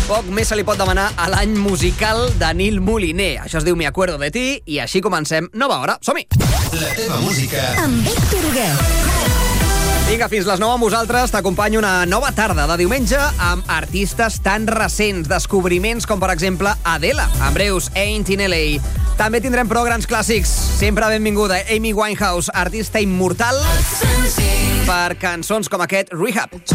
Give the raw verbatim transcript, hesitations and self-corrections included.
Poc més se li pot demanar a l'any musical de Nil Moliner. Això es diu Me acuerdo de ti i així comencem nova hora. Som-hi! La teva música. Amb Víctor Huguet. Vinga, fins les nou amb vosaltres. T'acompanyo una nova tarda de diumenge amb artistes tan recents, descobriments com, per exemple, Adele. En breus, Ain't in L A. També tindrem prou grans clàssics. Sempre benvinguda Amy Winehouse, artista immortal, per cançons com aquest Rehab.